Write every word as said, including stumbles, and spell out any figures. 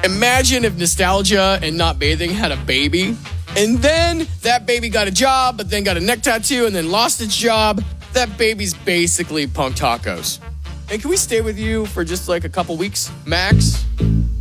Imagine if Nostalgia and Not Bathing had a baby, and then that baby got a job, but then got a neck tattoo, and then lost its job. That baby's basically Punk Tacos. And can we stay with you for just like a couple weeks, max?